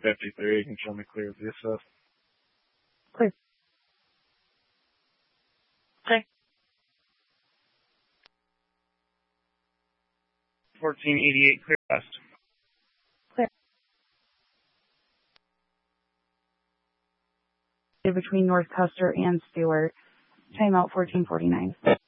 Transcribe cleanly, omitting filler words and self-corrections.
53, you can show me clear of the SF. Clear. Okay. 1488, clear west. Clear. Between North Custer and Stewart. Timeout 1449.